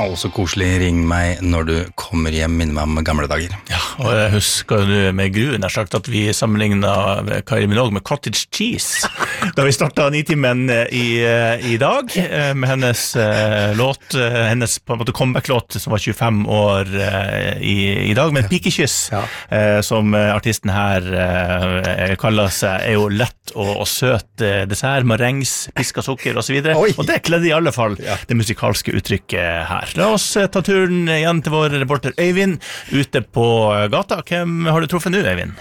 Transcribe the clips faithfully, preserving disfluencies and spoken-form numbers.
Og så koselig, ring meg når du kommer hjem, minner meg om gamle dager. Ja, og jeg husker du med gruen har sagt at vi sammenlignet Kylie Minogue med Cottage Cheese da vi startet Nitimen i, i dag med hennes uh, låt, hennes på en måte comeback-låt som var tjuefem år uh, i, i dag, men Pikekyss ja. uh, som artisten her uh, kaller seg, er jo lett og, og søt uh, dessert, marengs, piska sukker og så videre, Oi. Og det kledde i alle fall ja. Det musikalske uttrykket her. La oss ta turen igjen til vår reporter Øyvind ute på gata. Hvem har du truffet nå, Øyvind?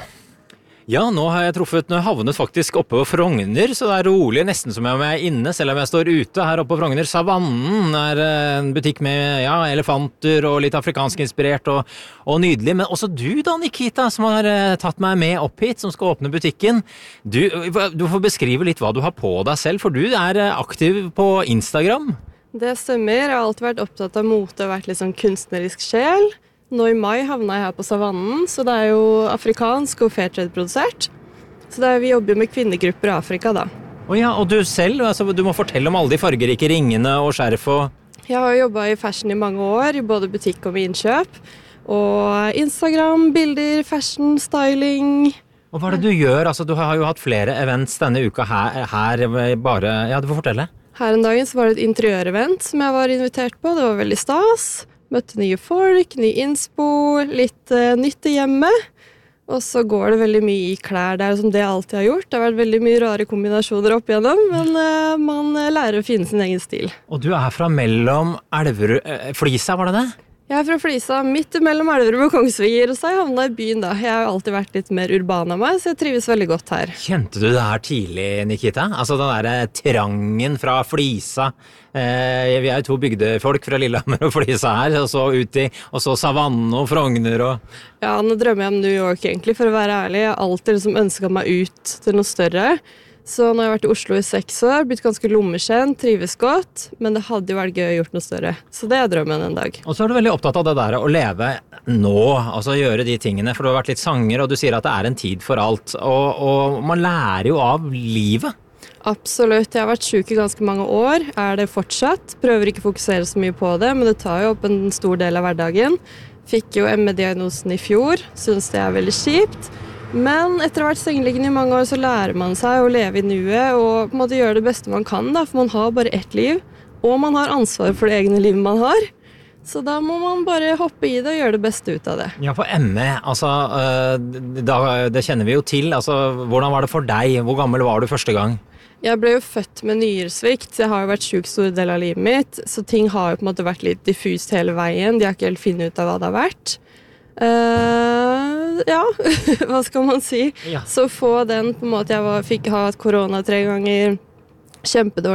Ja, nå har jeg truffet, nå havnet faktisk oppe på Frogner, så det er rolig, nesten som om jeg er inne, selv om jeg står ute her oppe på Frogner. Savannen er en butikk med ja, elefanter og litt afrikansk inspirert og, og nydelig. Men også du da, Nikita, som har tatt meg med opp hit, som skal åpne butikken. Du, du får beskrive litt hva du har på deg selv, for du er aktiv på Instagram. Det stemmer, jeg har alltid vært opptatt av mote og vært litt sånn kunstnerisk sjel. Nå i mai havnet jeg her på Savannen, så det er jo afrikansk og fairtrade-produsert. Så det er, vi jobber med kvinnegrupper i Afrika da. Å ja, og du selv, altså, du må fortelle om alle de fargerike ringene og skjerf og... Jeg har jobbet i fashion i mange år, i både butikk og med innkjøp. Og Instagram, bilder, fashion, styling... Og hva er det du gjør? Altså, du har jo hatt flere events denne uka her, her bare... Ja, du får fortelle. Her en dagen så var det et interiørevent som jeg var invitert på. Det var veldig stas. Møtte nye folk, ny innspo, litt uh, nytt i hjemmet. Og så går det veldig mye i klær der, som det jeg alltid har gjort. Det har vært veldig mye rare kombinasjoner opp igjennom, men uh, man lærer å finne sin egen stil. Og du er fra mellom Elverud... Uh, Flisa, var det det? Jeg er fra Flisa, midt mellom Elverum og Kongsvinger, og så har jeg havnet i byen da. Jeg har jo alltid vært litt mer urban av meg, så jeg trives veldig godt her. Kjente du det her tidlig, Nikita? Altså den der trangen fra Flisa. Eh, vi er jo to bygdefolk fra Lillehammer og Flisa her, og så ut i, og så Savannen og Frogner og... Ja, nå drømmer jeg om New York egentlig, for å være ærlig. Jeg har alltid liksom ønsket meg ut til noe større. Så nå har jeg vært i Oslo i seks år, blitt ganske lommekjent, trives godt, men det hadde jo vært gøy å gjort noe større. Så det er drømmen en dag. Og så er du veldig opptatt av det der å leve nå, altså gjøre de tingene, for du har vært litt sanger, og du sier at det er en tid for alt, og, og man lærer jo av livet. Absolutt, jeg har vært syk i ganske mange år, er det fortsatt, prøver ikke å fokusere så mye på det, men det tar jo opp en stor del av hverdagen. Fikk jo M E-diagnosen i fjor, synes det er veldig kjipt. Men etter å ha vært sengeliggende i mange år så lærer man seg å leve i nuet og på en måte gjøre det beste man kan da, for man har bare ett liv, og man har ansvar for det egne livet man har. Så da må man bare hoppe i det og gjøre det beste ut av det. Ja, for M E, altså, da, det kjenner vi jo til, altså, hvordan var det for deg? Hvor gammel var du første gang? Jeg ble jo født med nyresvikt, så jeg har jo vært syk stor del av livet mitt, så ting har jo på en måte vært litt diffust hele veien, de har ikke helt funnet ut av hva det har vært. Uh, ja, hva skal man si? Ja. Så få den på en måte, jeg var, fikk ha korona tre ganger, kjempedårlig